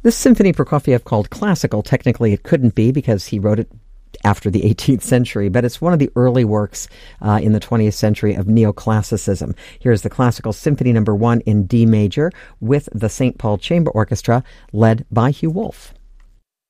This symphony Prokofiev called classical, technically it couldn't be because he wrote it after the 18th century, but it's one of the early works in the 20th century of neoclassicism. Here's the Classical Symphony No. 1 in D major with the St. Paul Chamber Orchestra led by Hugh Wolf.